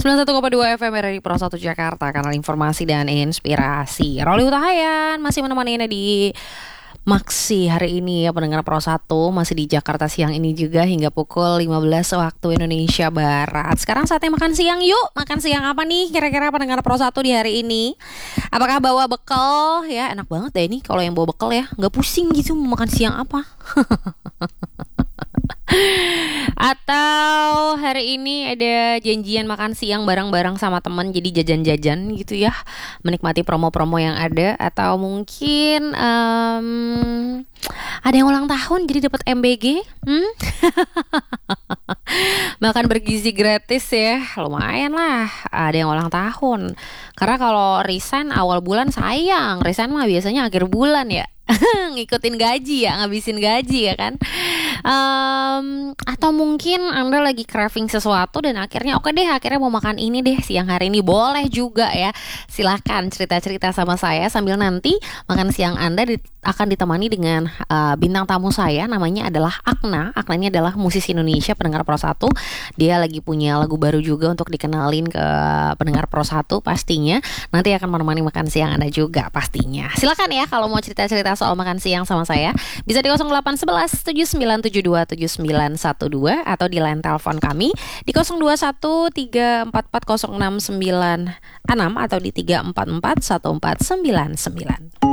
91,2 FM RRI Pro 1 Jakarta, kanal informasi dan inspirasi. Roli Utahayan masih menemani Anda di Maksi hari ini ya, pendengar Pro 1 masih di Jakarta siang ini juga hingga pukul 15 waktu Indonesia Barat. Sekarang saatnya makan siang yuk. Makan siang apa nih kira-kira pendengar Pro 1 di hari ini? Apakah bawa bekal? Ya enak banget deh ini kalau yang bawa bekal ya, nggak pusing gitu mau makan siang apa. Atau hari ini ada janjian makan siang bareng-bareng sama teman, jadi jajan-jajan gitu ya, menikmati promo-promo yang ada. Atau mungkin ada yang ulang tahun jadi dapat MBG, makan bergizi gratis ya, lumayan lah. Ada yang ulang tahun. Karena kalau resign awal bulan sayang, resign mah biasanya akhir bulan ya. Ngikutin gaji ya, ngabisin gaji ya kan. Atau mungkin Anda lagi craving sesuatu dan akhirnya akhirnya mau makan ini deh siang hari ini. Boleh juga ya. Silahkan cerita-cerita sama saya sambil nanti makan siang Anda akan ditemani dengan bintang tamu saya, namanya adalah Akna. Akna ini adalah musisi Indonesia, pendengar Pro 1. Dia lagi punya lagu baru juga untuk dikenalin ke pendengar Pro 1 pastinya. Nanti akan menemani makan siang Anda juga pastinya. Silakan ya kalau mau cerita-cerita soal makan siang sama saya, bisa di 0811 7972 7912 atau di line telepon kami di 021 344 0696 atau di 344 1499.